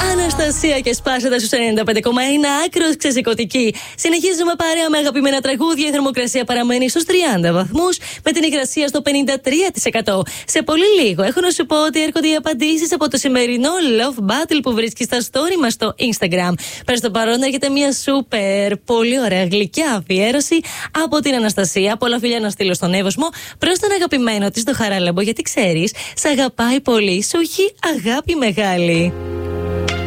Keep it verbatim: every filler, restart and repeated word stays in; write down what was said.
Αναστασία και σπάσετε στους ενενήντα πέντε κόμμα ένα, άκρος ξεσηκωτική. Συνεχίζουμε παρέα με αγαπημένα τραγούδια. Η θερμοκρασία παραμένει στους τριάντα βαθμούς, με την υγρασία στο πενήντα τρία τοις εκατό. Σε πολύ λίγο έχω να σου πω ότι έρχονται οι απαντήσεις από το σημερινό Love Battle που βρίσκεις στα story μας στο Instagram. Προς το παρόν έρχεται μια σούπερ πολύ ωραία γλυκιά αφιέρωση από την Αναστασία. Πολλά φιλιά να στείλω στον Εύωσμο προς τον αγαπημένο της, το Χαράλαμπο, γιατί ξέρεις, σ' αγαπάει πολύ, σου έχει αγάπη μεγάλη.